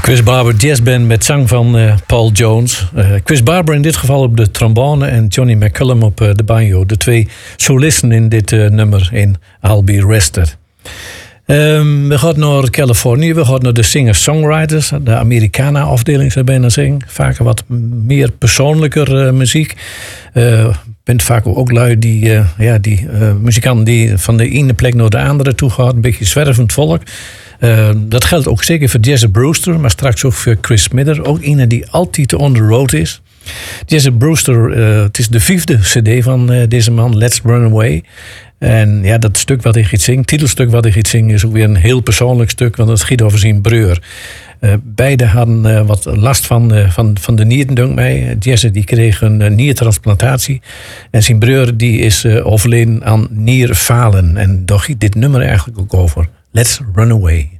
Chris Barber jazzband met zang van Paul Jones. Chris Barber in dit geval op de trombone en Johnny McCullum op de banjo. De twee solisten in dit nummer in I'll Be Rested. We gaan naar Californië, we gaan naar de singer-songwriters. De Americana-afdeling zou bijna zeggen. Vaak wat meer persoonlijker muziek. Bent vaak ook lui die muzikanten die van de ene plek naar de andere toe gaan. Een beetje zwervend volk. Dat geldt ook zeker voor Jesse Brewster, maar straks ook voor Chris Smither. Ook een die altijd on the road is. Jesse Brewster, het is de 5e cd van deze man, Let's Run Away. En ja, dat stuk wat hij gaat zingen, titelstuk wat hij gaat zingen, is ook weer een heel persoonlijk stuk, want het gaat over zijn broer. Beiden hadden wat last van de nieren, denk mij. Jesse die kreeg een niertransplantatie. En zijn broer die is overleden aan nierfalen. En daar gaat dit nummer eigenlijk ook over. Let's Run Away.